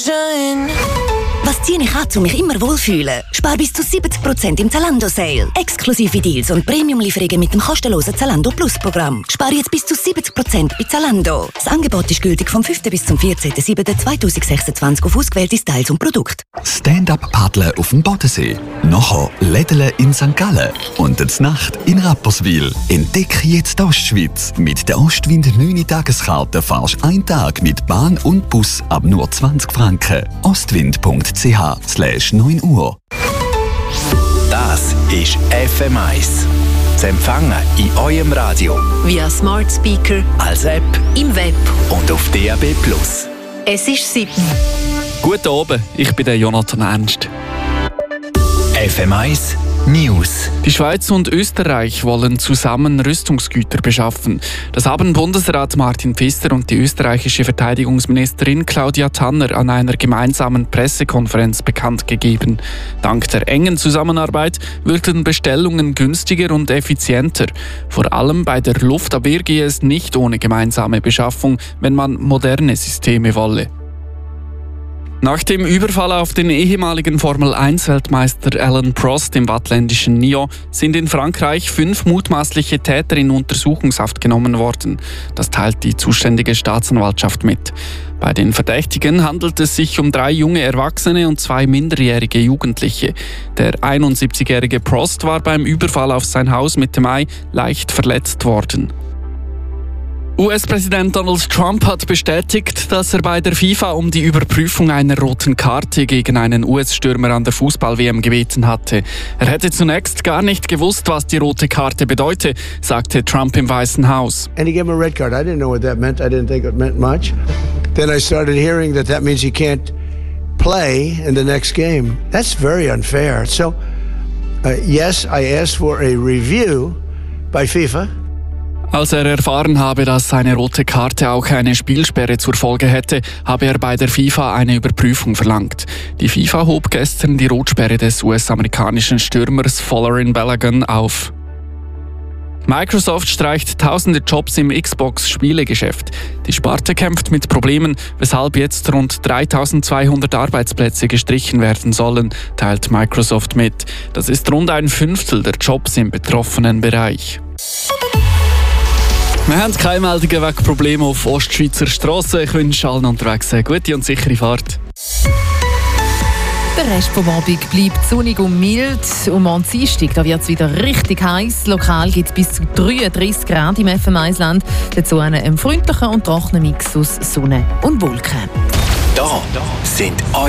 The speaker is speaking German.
Was ziehe ich an, um mich immer wohlfühlen? Spar bis zu 70% im Zalando-Sale. Exklusive Deals und Premium-Lieferungen mit dem kostenlosen Zalando Plus-Programm. Spar jetzt bis zu 70% bei Zalando. Das Angebot ist gültig vom 5. bis zum 14.07.2026 auf ausgewählte Styles und Produkte. Stand-up-Paddeln auf dem Bodensee. Nachher Lädeln in St. Gallen. Und die Nacht in Rapperswil. Entdecke jetzt die Ostschweiz. Mit der Ostwind 9-Tageskarte fahrst du einen Tag mit Bahn und Bus ab nur 20 Franken. ostwind.ch/9 Uhr. Das ist FM1. Zu empfangen in eurem Radio. Via Smart Speaker, Als App im Web. und auf DAB+. Es ist 7. Guten Abend, ich bin der Jonathan Ernst. FM1 News. Die Schweiz und Österreich wollen zusammen Rüstungsgüter beschaffen. Das haben Bundesrat Martin Pfister und die österreichische Verteidigungsministerin Claudia Tanner an einer gemeinsamen Pressekonferenz bekannt gegeben. Dank der engen Zusammenarbeit würden Bestellungen günstiger und effizienter. Vor allem bei der Luftabwehr gehe es nicht ohne gemeinsame Beschaffung, wenn man moderne Systeme wolle. Nach dem Überfall auf den ehemaligen Formel-1-Weltmeister Alain Prost im wattländischen Nyon sind in Frankreich 5 mutmaßliche Täter in Untersuchungshaft genommen worden. Das teilt die zuständige Staatsanwaltschaft mit. Bei den Verdächtigen handelt es sich um 3 junge Erwachsene und 2 minderjährige Jugendliche. Der 71-jährige Prost war beim Überfall auf sein Haus Mitte Mai leicht verletzt worden. US-Präsident Donald Trump hat bestätigt, dass er bei der FIFA um die Überprüfung einer roten Karte gegen einen US-Stürmer an der Fußball-WM gebeten hatte. Er hätte zunächst gar nicht gewusst, was die rote Karte bedeute, sagte Trump im Weißen Haus. And he gave him a red card. I didn't know what that meant. I didn't think it meant much. Then I started hearing that means he can't play in the next game. That's very unfair. So, yes, I asked for a review by FIFA. Als er erfahren habe, dass eine rote Karte auch eine Spielsperre zur Folge hätte, habe er bei der FIFA eine Überprüfung verlangt. Die FIFA hob gestern die Rotsperre des US-amerikanischen Stürmers Folarin Balogun auf. Microsoft streicht tausende Jobs im Xbox-Spielegeschäft. Die Sparte kämpft mit Problemen, weshalb jetzt rund 3200 Arbeitsplätze gestrichen werden sollen, teilt Microsoft mit. Das ist rund ein Fünftel der Jobs im betroffenen Bereich. Wir haben keine Meldungen wegen Problemen auf Ostschweizer Strassen. Ich wünsche allen unterwegs eine gute und sichere Fahrt. Der Rest vom Abend bleibt sonnig und mild. Und am Dienstag wird es wieder richtig heiß. Lokal gibt es bis zu 33 Grad im FM1-Land. Dazu einen freundlichen und trockenen Mix aus Sonne und Wolken. Da sind